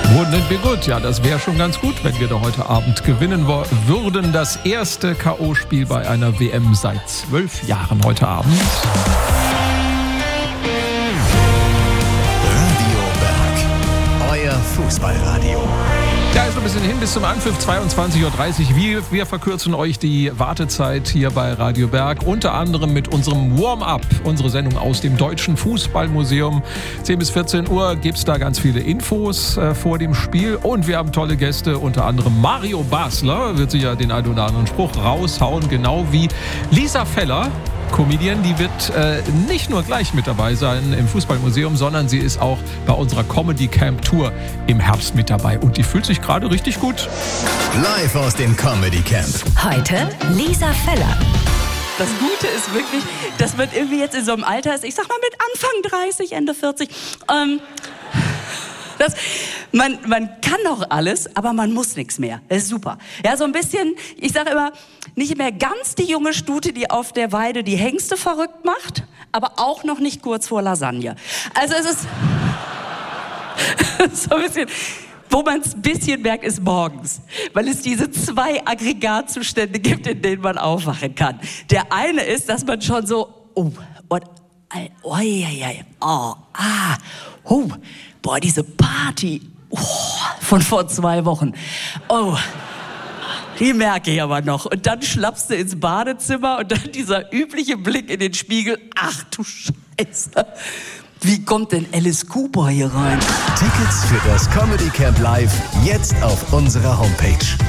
Wouldn't it be good? Ja, das wäre schon ganz gut, wenn wir da heute Abend gewinnen würden. Das erste K.O.-Spiel bei einer WM seit 12 Jahren heute Abend. Radio Berg, euer Fußballradio. Ja, ist ein bisschen hin bis zum Anpfiff, 22.30 Uhr. Wir verkürzen euch die Wartezeit hier bei Radio Berg, unter anderem mit unserem Warm-up, unsere Sendung aus dem Deutschen Fußballmuseum. 10 bis 14 Uhr gibt es da ganz viele Infos vor dem Spiel und wir haben tolle Gäste, unter anderem Mario Basler, wird sicher den einen oder anderen Spruch raushauen, genau wie Lisa Feller. Comedian, die wird nicht nur gleich mit dabei sein im Fußballmuseum, sondern sie ist auch bei unserer Comedy Camp Tour im Herbst mit dabei und die fühlt sich gerade richtig gut. Live aus dem Comedy Camp. Heute Lisa Feller. Das Gute ist wirklich, dass man irgendwie jetzt in so einem Alter ist, ich sag mal mit Anfang 30, Ende 40, man kann doch alles, aber man muss nichts mehr. Das ist super. Ja, so ein bisschen, ich sage immer, nicht mehr ganz die junge Stute, die auf der Weide die Hengste verrückt macht, aber auch noch nicht kurz vor Lasagne. Also es ist so ein bisschen, wo man es ein bisschen merkt, ist morgens. Weil es diese 2 Aggregatzustände gibt, in denen man aufwachen kann. Der eine ist, dass man schon so, diese Party von vor 2 Wochen. Die merke ich aber noch. Und dann schlappst du ins Badezimmer und dann dieser übliche Blick in den Spiegel. Ach du Scheiße. Wie kommt denn Alice Cooper hier rein? Tickets für das Comedy Camp Live jetzt auf unserer Homepage.